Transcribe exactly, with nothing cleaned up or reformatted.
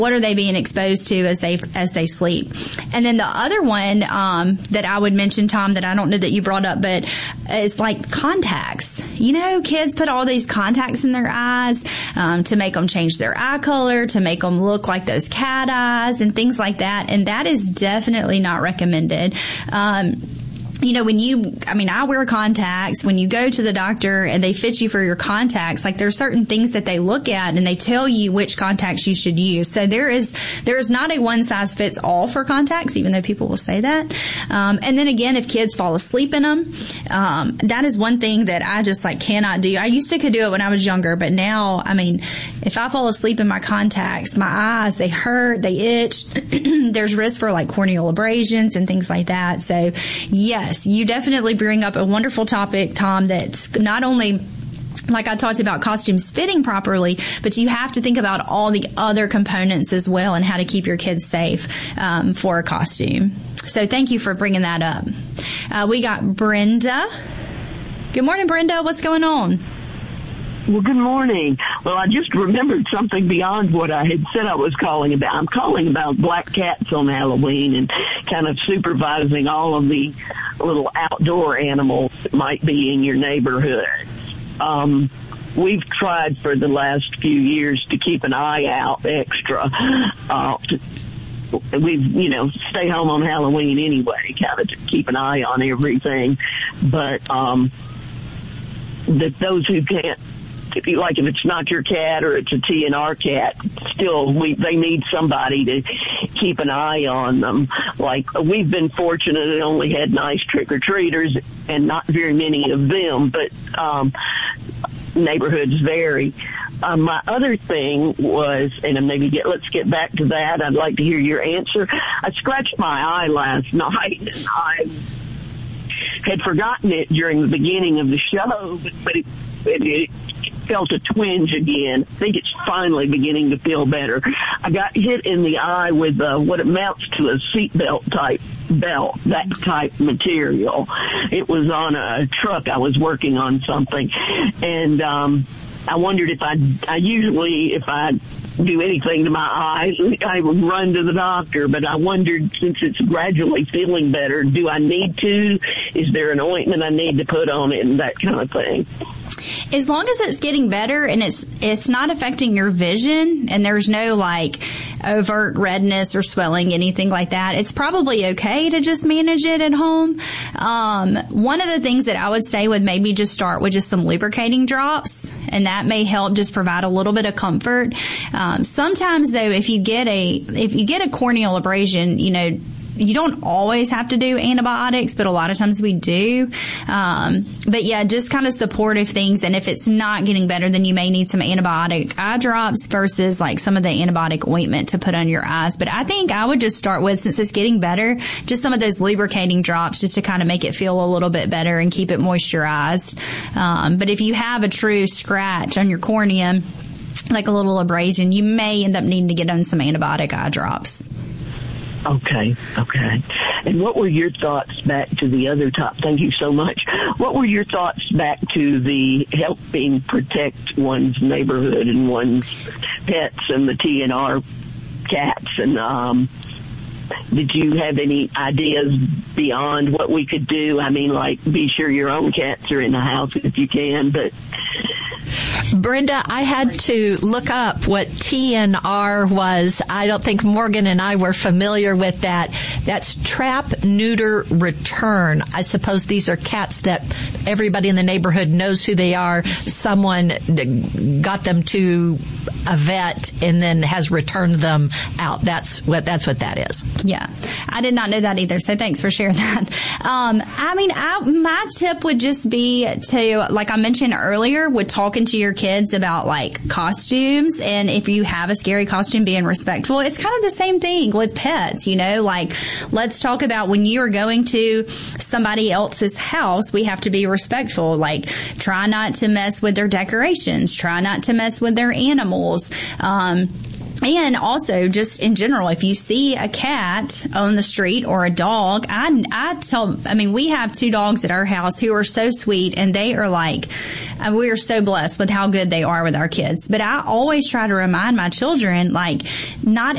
What are they being exposed to as they as they sleep? And then the other one um, that I would mention, Tom, that I don't know that you brought up, but is like contacts. You know, kids put all these contacts in their eyes um, to make them change their eye color, to make them look like those cat eyes and things like that. And that is definitely not recommended. Um, You know, when you, I mean, I wear contacts. When you go to the doctor and they fit you for your contacts, like there's certain things that they look at and they tell you which contacts you should use. So there is, there is not a one size fits all for contacts, even though people will say that. Um, and then again, if kids fall asleep in them, um, that is one thing that I just like cannot do. I used to could do it when I was younger, but now, I mean, if I fall asleep in my contacts, my eyes, they hurt, they itch. There's risk for like corneal abrasions and things like that. So yes. You definitely bring up a wonderful topic, Tom, that's not only like I talked about costumes fitting properly, but you have to think about all the other components as well and how to keep your kids safe um, for a costume. So thank you for bringing that up. Uh, we got Brenda. Good morning, Brenda. What's going on? Well, good morning. Well, I just remembered something beyond what I had said I was calling about. I'm calling about black cats on Halloween and kind of supervising all of the little outdoor animals that might be in your neighborhood. Um, we've tried for the last few years to keep an eye out extra. Uh, to, we've, you know, stay home on Halloween anyway, kind of to keep an eye on everything. But um, that those who can't, if you like, if it's not your cat or it's a T N R cat, still we they need somebody to keep an eye on them. Like we've been fortunate and only had nice trick or treaters and not very many of them, but um, neighborhoods vary. Um, my other thing was, and maybe get let's get back to that. I'd like to hear your answer. I scratched my eye last night, and I had forgotten it during the beginning of the show, but it, it, it felt a twinge again. I think it's finally beginning to feel better. I got hit in the eye with uh, what amounts to a seatbelt type belt, that type material. It was on a truck. I was working on something, and um, I wondered if I, I usually, if I do anything to my eyes, I would run to the doctor, but I wondered, since it's gradually feeling better, do I need to? Is there an ointment I need to put on it and that kind of thing? As long as it's getting better and it's it's not affecting your vision and there's no like overt redness or swelling, anything like that, it's probably okay to just manage it at home. Um, one of the things that I would say would maybe just start with just some lubricating drops, and that may help just provide a little bit of comfort. Um, sometimes though, if you get a if you get a corneal abrasion, you know, you don't always have to do antibiotics, but a lot of times we do. Um, but yeah, just kind of supportive things. And if it's not getting better, then you may need some antibiotic eye drops versus like some of the antibiotic ointment to put on your eyes. But I think I would just start with, since it's getting better, just some of those lubricating drops just to kind of make it feel a little bit better and keep it moisturized. Um, but if you have a true scratch on your cornea, like a little abrasion, you may end up needing to get on some antibiotic eye drops. Okay, okay. And what were your thoughts back to the other top? Thank you so much. What were your thoughts back to the helping protect one's neighborhood and one's pets and the T N R cats? And um, did you have any ideas beyond what we could do? I mean, like, be sure your own cats are in the house if you can, but... Brenda, I had to look up what T N R was. I don't think Morgan and I were familiar with that. That's trap, neuter, return. I suppose these are cats that everybody in the neighborhood knows who they are. Someone got them to a vet and then has returned them out. That's what that's what that is. Yeah, I did not know that either. So thanks for sharing that. Um, I mean, I, my tip would just be to, like I mentioned earlier, with talking to your kids about like costumes, and if you have a scary costume, being respectful. It's kind of the same thing with pets, you know, like let's talk about when you are going to somebody else's house, we have to be respectful. Like try not to mess with their decorations, try not to mess with their animals. Um, And also, just in general, if you see a cat on the street or a dog, I, I tell, I mean, we have two dogs at our house who are so sweet, and they are like, we are so blessed with how good they are with our kids. But I always try to remind my children, like, not